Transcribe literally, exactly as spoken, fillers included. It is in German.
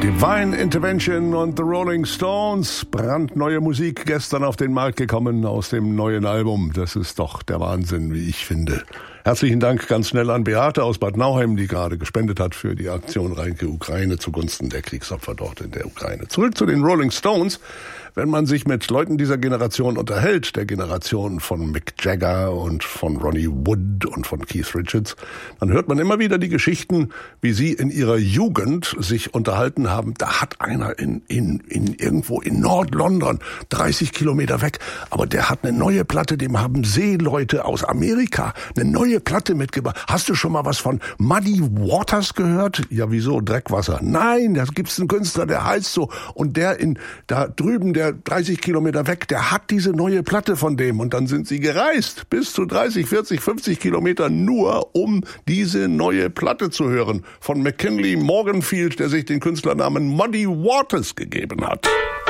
Divine Intervention und The Rolling Stones, brandneue Musik, gestern auf den Markt gekommen aus dem neuen Album. Das ist doch der Wahnsinn, wie ich finde. Herzlichen Dank ganz schnell an Beate aus Bad Nauheim, die gerade gespendet hat für die Aktion Reinke Ukraine zugunsten der Kriegsopfer dort in der Ukraine. Zurück zu den Rolling Stones. Wenn man sich mit Leuten dieser Generation unterhält, der Generation von Mick Jagger und von Ronnie Wood und von Keith Richards, dann hört man immer wieder die Geschichten, wie sie in ihrer Jugend sich unterhalten haben. Da hat einer in, in, in irgendwo in Nord-London, dreißig Kilometer weg, aber der hat eine neue Platte, dem haben Seeleute aus Amerika eine neue Platte mitgebracht. Hast du schon mal was von Muddy Waters gehört? Ja, wieso? Dreckwasser. Nein, da gibt's einen Künstler, der heißt so. Und der in, da drüben, der dreißig Kilometer weg, der hat diese neue Platte von dem. Und dann sind sie gereist, bis zu dreißig, vierzig, fünfzig Kilometer nur, um diese neue Platte zu hören. Von McKinley Morganfield, der sich den Künstlernamen Muddy Waters gegeben hat.